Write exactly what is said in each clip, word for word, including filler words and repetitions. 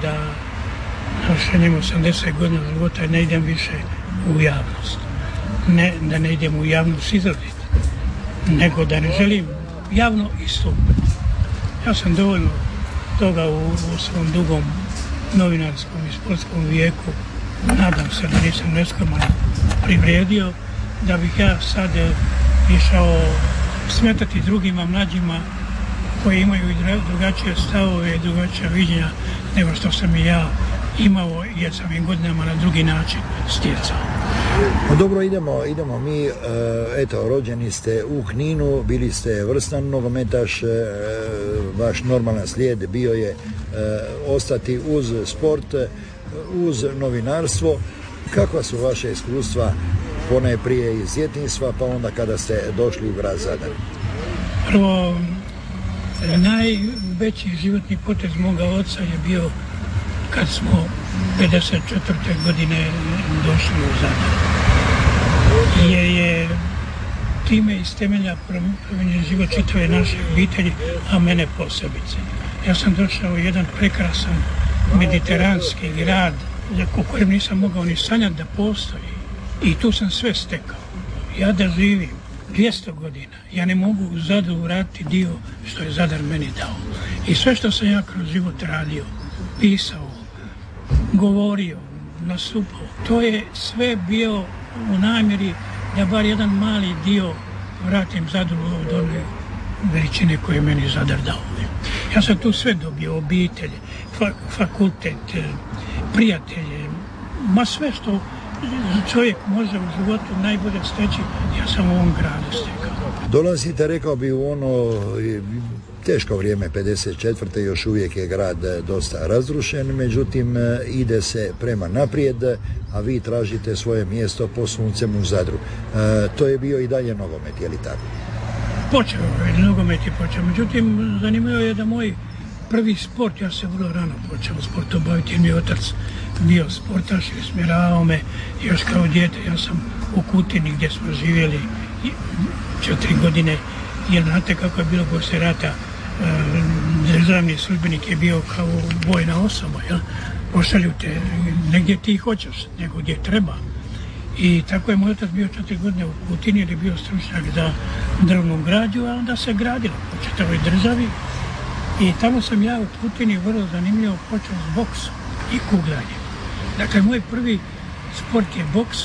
da navršenjem osamdeset godina života ne idem više u javnost. Ne da ne idem u javnost izraziti, nego da ne želim javno istupiti. Ja sam dovoljno toga u, u svom dugom novinarskom i sportskom vijeku, nadam se da nisam neskoman privredio, da bih ja sad išao smetati drugima mlađima koji imaju i drugačije stavove i drugačija viđenja nego što sam i ja imao, jer sam im godinama na drugi način stjecao. No dobro, idemo, idemo mi, eto, rođeni ste u Kninu, bili ste vrstan nogometaš, vaš normalan slijed bio je ostati uz sport, uz novinarstvo. Kakva su vaše iskustva ponajprije iz djetinjstva, pa onda kada ste došli u grad Zadar? Prvo, najveći životni potez moga oca je bio kad smo pedeset četvrte godine došli u Zadar. Jer je time iz temelja promijenjen život čitave naše obitelji, a mene posebice. Ja sam došao u jedan prekrasan mediteranski grad u kojem nisam mogao ni sanjati da postoji. I tu sam sve stekao. Ja da živim dvjesto godina, ja ne mogu u Zadru vratiti dio što je Zadar meni dao. I sve što sam ja kroz život radio, pisao, govorio, nastupao, to je sve bio u namjeri da bar jedan mali dio vratim Zadru od one veličine koje je meni Zadar dao. Ja sam tu sve dobio, obitelje, fakultet, prijatelje, ma sve što čovjek može u životu najbolje steći, ja sam u ovom gradu stekao. Dolazite, rekao bi, u ono teško vrijeme pedeset četvrte. još uvijek je grad dosta razrušen, međutim ide se prema naprijed, a vi tražite svoje mjesto pod suncem u Zadru. E, to je bio i dalje nogomet, je li tako? Počeo je, nogomet je počeo, međutim zanimljivo je da moj prvi sport, ja se vrlo rano počeo sportom baviti, jer mi je otac bio sportaš i usmjeravao me još kao dijete. Ja sam u Kutini gdje smo živjeli četiri godine, jer znate kako je bilo poslije rata, državni službenik je bio kao vojna osoba, jel? Pošalju te negdje ti hoćeš, nego gdje treba. I tako je moj otac bio četiri godine u Kutini, jer je bio stručnjak za drvnu građu, a onda se gradilo po čitavoj državi. I tamo sam ja u Kutini vrlo zanimljivo počeo s boksom i kuglanjem. Dakle, moj prvi sport je boks,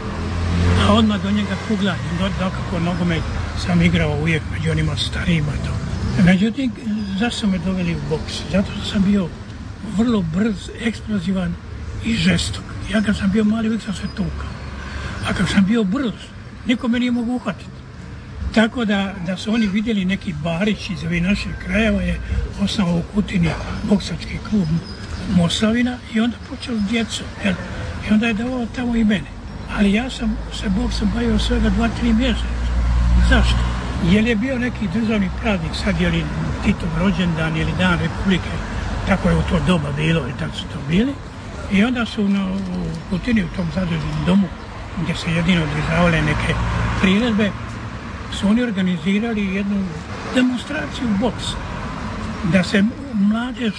a odmah do njega kuglanje. Dakako, nogomet sam igrao uvijek među onima starijima. To. Međutim, zašto me doveli u boks? Zato što sam bio vrlo brz, eksplozivan i žestok. Ja kad sam bio mali, uvijek sam se tukao. A kad sam bio brz, niko me nije mogu uhvatiti. Tako da, da su oni vidjeli neki Barić iz ovih naših krajeva je osnovao u Kutini boksački klub Moslavina i onda počeo s djecom. Jel? I onda je davao tamo i mene. Ali ja sam se boksom bavio svega dva, tri mjeseca. Zašto? Jer je bio neki državni praznik, sad je li Titov rođendan ili Dan Republike, tako je u to doba bilo i tako su to bili. I onda su na, u Kutini, u tom zadružnom domu, gdje se jedino održavale neke priredbe, su oni organizirali jednu demonstraciju boksa. Da se mladež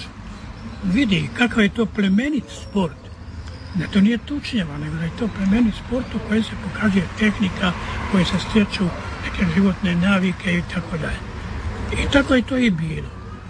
vidi kakav je to plemenit sport. Da to nije tučnjava, nego da je to plemenit sport u kojem se pokazuje tehnika, koje se stječu neke životne navike i tako dalje. I tako je to i bilo.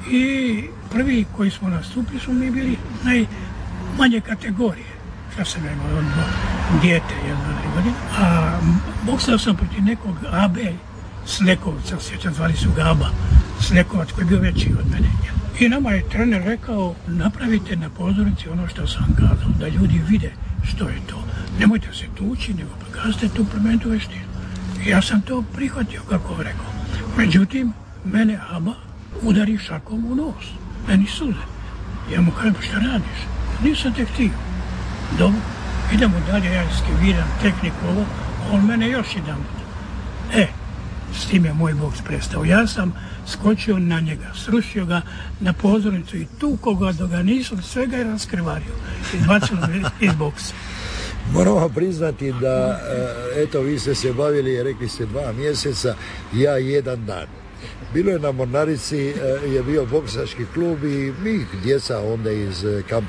I prvi koji smo nastupili su mi bili najmanje kategorije. Šta sam imao od dijete, jedna godina. A boksao sam protiv nekog A B Slekovca, sjećam, zvali su ga Aba Slekovac, koji je bio veći od mene. I nama je trener rekao, napravite na pozornici ono što sam kazao, da ljudi vide što je to. Nemojte se tući, nego pokazite tu plemenitu veštinu. I ja sam to prihvatio, kako rekao. Međutim, mene Aba udari šakom u nos. Meni suze. Ja mu kažem, šta radiš? Nisam te htio. Dobro, idemo dalje, ja iskiviram tehniku ovo, on mene još jedan. E, s tim je moj boks prestao. Ja sam skočio na njega, srušio ga na pozornicu i tukao ga dok ga nisam, svega je raskrivario. Izbacilo iz boksa. Moramo priznati da, eto, vi ste se bavili, rekli ste dva mjeseca, ja jedan dan. Bilo je na Mornarici, je bio boksački klub i mi, djeca onda iz kampa